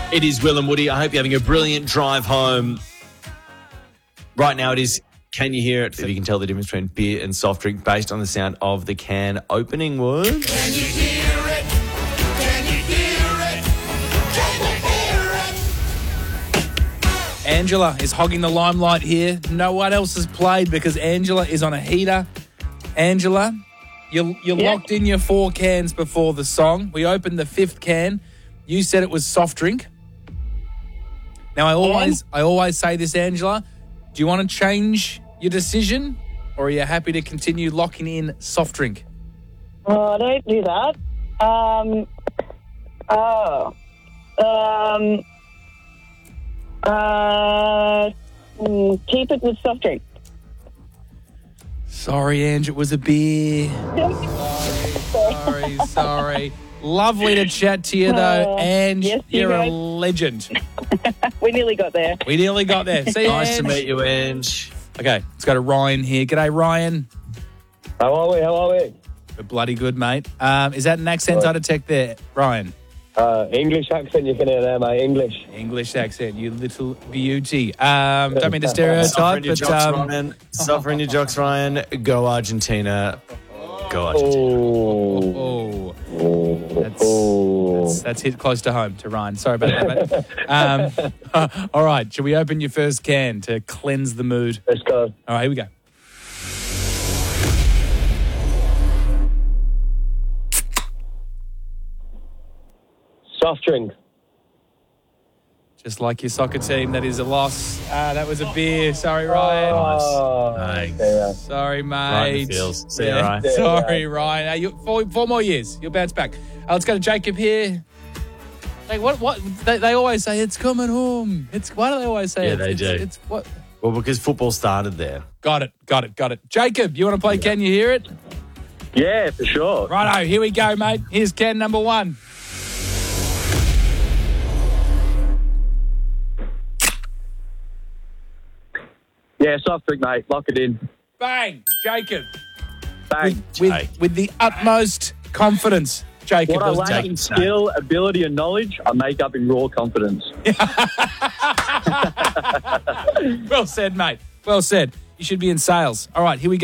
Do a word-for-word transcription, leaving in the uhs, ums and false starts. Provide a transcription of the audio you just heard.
It is Will and Woody. I hope you're having a brilliant drive home. Right now it is Can You Hear It? If you can tell the difference between beer and soft drink based on the sound of the can opening words. Can you hear it? Can you hear it? Can you hear it? Angela is hogging the limelight here. No one else has played because Angela is on a heater. Angela, you you Yeah. locked in your four cans before the song. We opened the fifth can. You said it was soft drink. Now I always I always say this, Angela. Do you want to change your decision, or are you happy to continue locking in soft drink? Oh, don't do that. Um, oh. Um, uh, mm, keep it with soft drink. Sorry, Ange, it was a beer. Sorry, sorry. Lovely to chat to you, though. Oh, Ange, yes, you you're a guys. legend. We nearly got there. We nearly got there. See you, Nice to Ange. meet you, Ange. Okay, let's go to Ryan here. G'day, Ryan. How are we? How are we? We're bloody good, mate. Um, is that an accent I detect there, Ryan? Uh, English accent you can hear there, mate. English. English accent, you little beauty. Um, don't mean to stereotype, Suffering your but jocks, um, Ryan. Suffering your jocks, Ryan. Go Argentina. Go Argentina. Oh. oh, that's, Oh. that's that's hit close to home to Ryan. Sorry about that, mate. Um, all right, shall we open your first can to cleanse the mood? Let's go. All right, here we go. Soft drink. Just like your soccer team, that is a loss. Ah, that was a beer. Sorry, Ryan. Oh, Nice. yeah. Sorry, Right in mate. the feels. See you, Ryan. Yeah. Sorry, Ryan. Uh, you, four, four more years. You'll bounce back. Uh, let's go to Jacob here. Like what? What? They, they always say it's coming home. It's why do they always say Yeah, it? they it's, do. It's what? Well, because football started there. Got it. Got it. Got it. Jacob, you want to play? Can you hear it? Yeah, for sure. Righto. Here we go, mate. Here's can number one. Yeah, soft drink, mate. Lock it in. Bang, Jacob. Bang. With Jake. with the utmost confidence, Jacob. What I was lack taking- in skill, ability, and knowledge, I make up in raw confidence. Well said, mate. Well said. You should be in sales. All right, here we go.